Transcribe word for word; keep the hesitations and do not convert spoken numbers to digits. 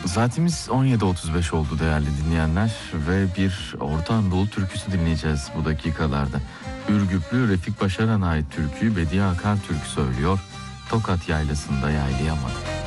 Saatimiz on yedi otuz beş oldu değerli dinleyenler ve bir Orta Anadolu türküsü dinleyeceğiz bu dakikalarda. Ürgüplü Refik Başaran'a ait türküyü Bediye Akar Türk söylüyor. Tokat Yaylası'nda yaylayamadım.